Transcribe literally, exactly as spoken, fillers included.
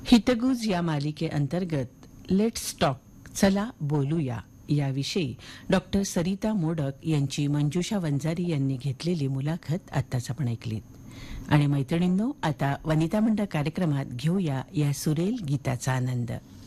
हितगुज या मालिकेअंतर्गत let's talk चला बोलूया याविषयी डॉक्टर सरिता मोडक यांची मंजुषा वंजारी यांनी घेतलेली मुलाखत आत्ताच आपण ऐकलीत. आणि मैत्रिणींनो, आता वनिता मंडळ कार्यक्रमात घेऊया या सुरेल गीताचा आनंद.